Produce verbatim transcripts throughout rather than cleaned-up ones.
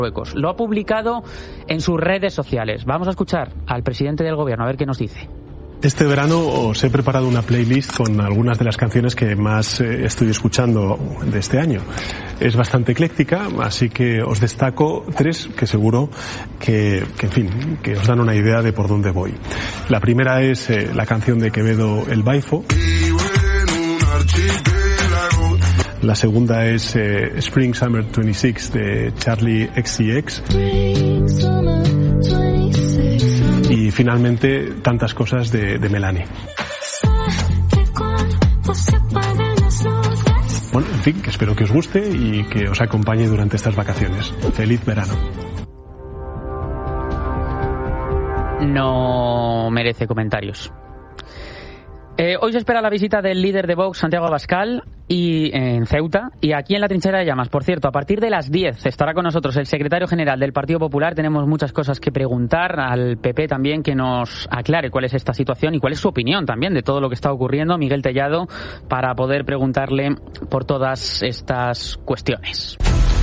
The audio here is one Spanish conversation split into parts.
Marruecos. Lo ha publicado en sus redes sociales. Vamos a escuchar al presidente del gobierno a ver qué nos dice. Este verano os he preparado una playlist con algunas de las canciones que más eh, estoy escuchando de este año. Es bastante ecléctica, así que os destaco tres que seguro que, que en fin, que os dan una idea de por dónde voy. La primera es eh, la canción de Quevedo, El Baifo. La segunda es eh, Spring Summer veintiséis de Charlie X C X. Y finalmente Tantas cosas de, de Melanie. Bueno, en fin, que espero que os guste y que os acompañe durante estas vacaciones. Feliz verano. No merece comentarios. Eh, hoy se espera la visita del líder de Vox, Santiago Abascal, y eh, en Ceuta, y aquí en la Trinchera de Llamas. Por cierto, a partir de las diez estará con nosotros el secretario general del Partido Popular. Tenemos muchas cosas que preguntar al P P también, que nos aclare cuál es esta situación y cuál es su opinión también de todo lo que está ocurriendo. Miguel Tellado, para poder preguntarle por todas estas cuestiones.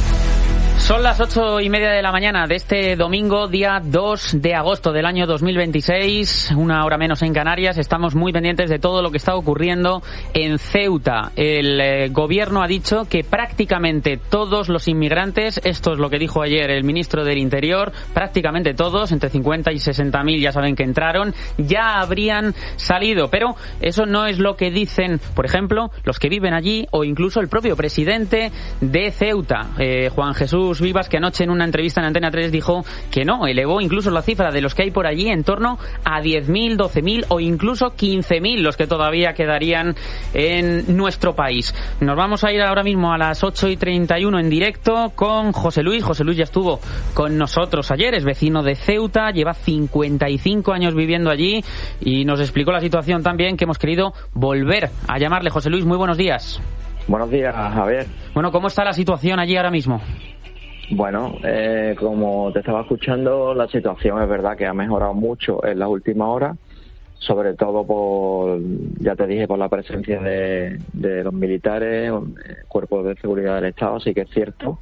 Son las ocho y media de la mañana de este domingo, día dos de agosto del año dos mil veintiséis, una hora menos en Canarias. Estamos muy pendientes de todo lo que está ocurriendo en Ceuta. El eh, gobierno ha dicho que prácticamente todos los inmigrantes, esto es lo que dijo ayer el ministro del Interior, prácticamente todos, entre cincuenta y sesenta mil, ya saben que entraron, ya habrían salido. Pero eso no es lo que dicen, por ejemplo, los que viven allí o incluso el propio presidente de Ceuta, eh, Juan Jesús Vivas, que anoche en una entrevista en Antena tres dijo que no, elevó incluso la cifra de los que hay por allí en torno a diez mil, doce mil o incluso quince mil los que todavía quedarían en nuestro país. Nos vamos a ir ahora mismo a las ocho y treinta y uno en directo con José Luis. José Luis ya estuvo con nosotros ayer, es vecino de Ceuta, lleva cincuenta y cinco años viviendo allí y nos explicó la situación también, que hemos querido volver a llamarle. José Luis, muy buenos días. Buenos días, Javier. Bueno, ¿cómo está la situación allí ahora mismo? Bueno, eh, como te estaba escuchando, la situación es verdad que ha mejorado mucho en las últimas horas, sobre todo por, ya te dije, por la presencia de, de los militares, cuerpos de seguridad del Estado. Así que es cierto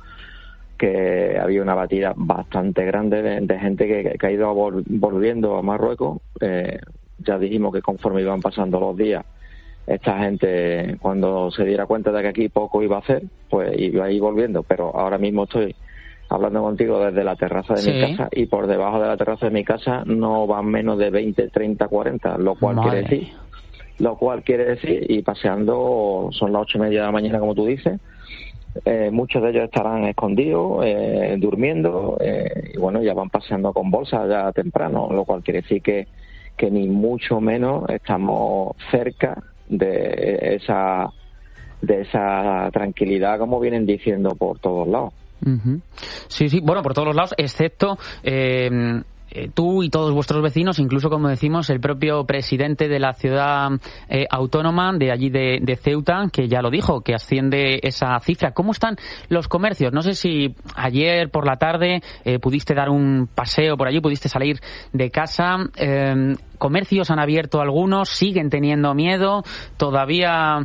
que había una batida bastante grande de, de gente que, que ha ido vol, volviendo a Marruecos. Eh, ya dijimos que conforme iban pasando los días, esta gente, cuando se diera cuenta de que aquí poco iba a hacer, pues iba a ir volviendo. Pero ahora mismo estoy hablando contigo desde la terraza de sí. mi casa, y por debajo de la terraza de mi casa no van menos de veinte, treinta, cuarenta, lo cual Madre. quiere decir, lo cual quiere decir, y paseando, son las ocho y media de la mañana, como tú dices, eh, muchos de ellos estarán escondidos, eh, durmiendo, eh, y bueno, ya van paseando con bolsas ya temprano, lo cual quiere decir que, que ni mucho menos estamos cerca de esa, de esa tranquilidad, como vienen diciendo por todos lados. Uh-huh. Sí, sí, bueno, por todos los lados, excepto eh, eh, tú y todos vuestros vecinos, incluso, como decimos, el propio presidente de la ciudad eh, autónoma de allí de, de Ceuta, que ya lo dijo, que asciende esa cifra. ¿Cómo están los comercios? No sé si ayer por la tarde eh, pudiste dar un paseo por allí, pudiste salir de casa. Eh, ¿Comercios han abierto algunos? ¿Siguen teniendo miedo? ¿Todavía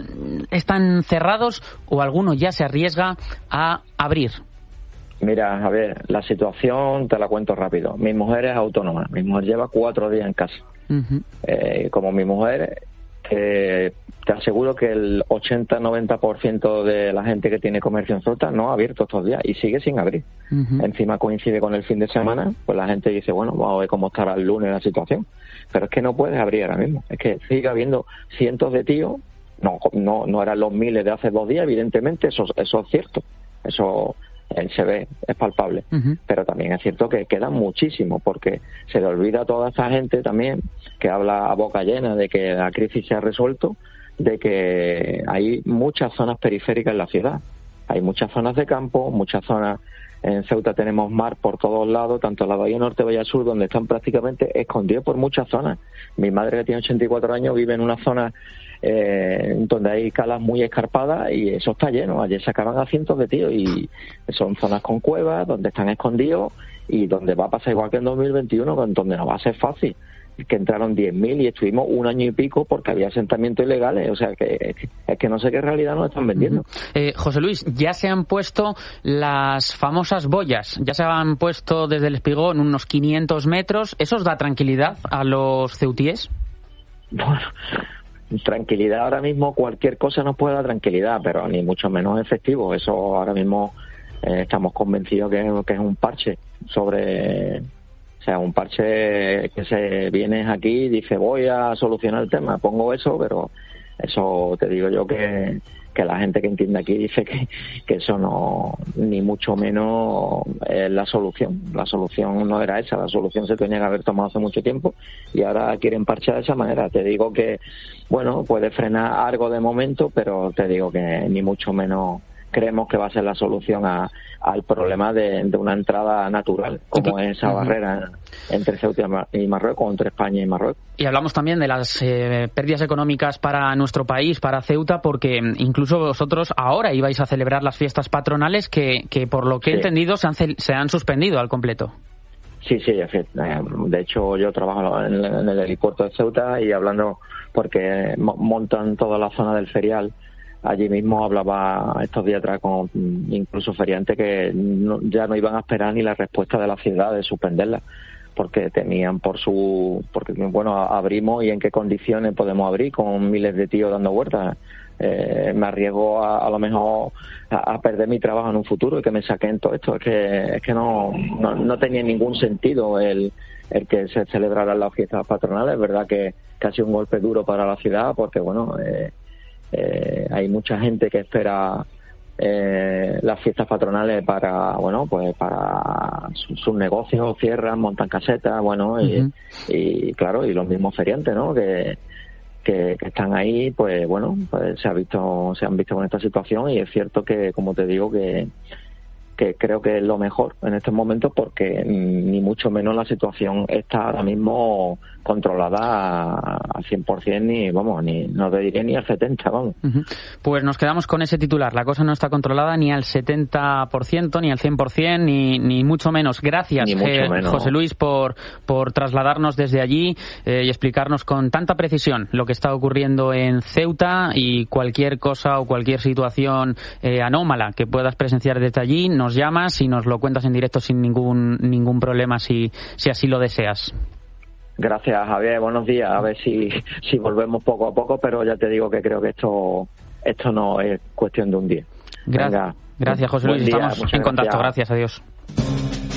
están cerrados o alguno ya se arriesga a abrir? Mira, Javier, la situación te la cuento rápido. Mi mujer es autónoma. Mi mujer lleva cuatro días en casa. Uh-huh. Eh, como mi mujer, eh, te aseguro que el ochenta noventa por ciento de la gente que tiene comercio en Ceuta no ha abierto estos días y sigue sin abrir. Uh-huh. Encima coincide con el fin de semana, pues la gente dice, bueno, vamos a ver cómo estará el lunes la situación. Pero es que no puedes abrir ahora mismo. Es que sigue habiendo cientos de tíos, no no no eran los miles de hace dos días, evidentemente, eso, eso es cierto. Eso se ve, es palpable. Uh-huh. Pero también es cierto que quedan muchísimos, porque se le olvida a toda esta gente también, que habla a boca llena de que la crisis se ha resuelto, de que hay muchas zonas periféricas en la ciudad. Hay muchas zonas de campo, muchas zonas. En Ceuta tenemos mar por todos lados, tanto la bahía norte, bahía sur, donde están prácticamente escondidos por muchas zonas. Mi madre, que tiene ochenta y cuatro años, vive en una zona eh, donde hay calas muy escarpadas y eso está lleno. Ayer sacaban a cientos de tíos y son zonas con cuevas, donde están escondidos y donde va a pasar igual que en dos mil veintiuno, donde no va a ser fácil. que entraron diez mil y estuvimos un año y pico porque había asentamientos ilegales. O sea, que es que no sé qué realidad nos están vendiendo. Uh-huh. eh, José Luis, ya se han puesto las famosas boyas, ya se han puesto desde el Espigón unos quinientos metros. ¿Eso os da tranquilidad a los ceutíes? Bueno, tranquilidad ahora mismo, cualquier cosa nos puede dar tranquilidad, pero ni mucho menos efectivo. Eso ahora mismo eh, estamos convencidos que, que es un parche sobre... O sea, un parche que se viene aquí y dice voy a solucionar el tema, pongo eso, pero eso te digo yo que, que la gente que entiende aquí dice que, que eso no, ni mucho menos es la solución. La solución no era esa, la solución se tenía que haber tomado hace mucho tiempo y ahora quieren parchar de esa manera. Te digo que, bueno, puede frenar algo de momento, pero te digo que ni mucho menos creemos que va a ser la solución a, al problema de, de una entrada natural, como es esa uh-huh. barrera entre Ceuta y Marruecos, entre España y Marruecos. Y hablamos también de las eh, pérdidas económicas para nuestro país, para Ceuta, porque incluso vosotros ahora ibais a celebrar las fiestas patronales que, que por lo que he sí. entendido, se han, se han suspendido al completo. Sí, sí, de hecho yo trabajo en el helipuerto de Ceuta y hablando, porque montan toda la zona del ferial. Allí mismo hablaba estos días atrás con incluso feriantes que no, ya no iban a esperar ni la respuesta de la ciudad de suspenderla, porque temían por su... porque bueno, abrimos y en qué condiciones podemos abrir con miles de tíos dando vueltas. Eh, me arriesgo a, a lo mejor a, a perder mi trabajo en un futuro y que me saquen todo esto. Es que es que no, no, no tenía ningún sentido el, el que se celebraran las fiestas patronales. Es verdad que, que ha sido un golpe duro para la ciudad porque, bueno... Eh, Eh, hay mucha gente que espera eh, las fiestas patronales para, bueno, pues para sus su negocios, cierran, montan casetas, bueno, y, uh-huh. y claro, y los mismos feriantes, ¿no? Que, que, que están ahí, pues bueno, pues se ha visto, se han visto con esta situación y es cierto que, como te digo, que que creo que es lo mejor en estos momentos porque ni mucho menos la situación está ahora mismo controlada al cien por ciento ni, vamos, ni no te diré ni al setenta por ciento, vamos. Uh-huh. Pues nos quedamos con ese titular. La cosa no está controlada ni al setenta por ciento, ni al cien por ciento, ni, ni mucho menos. Gracias, ni mucho eh, menos. José Luis, por, por trasladarnos desde allí eh, y explicarnos con tanta precisión lo que está ocurriendo en Ceuta y cualquier cosa o cualquier situación eh, anómala que puedas presenciar desde allí. Nos llamas y nos lo cuentas en directo sin ningún ningún problema si, si así lo deseas. Gracias, Javier. Buenos días. A ver si, si volvemos poco a poco, pero ya te digo que creo que esto esto no es cuestión de un día. Gra- Venga, gracias, José Luis. Estamos en contacto. Gracias. Adiós.